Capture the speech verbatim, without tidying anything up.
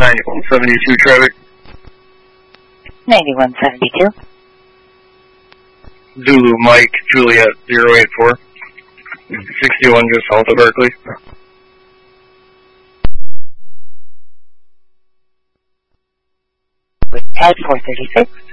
ninety-one seventy-two traffic. ninety-one seventy-two. Zulu Mike Juliet zero eight four. sixty-one just south of Berkeley. With Ted four thirty-six.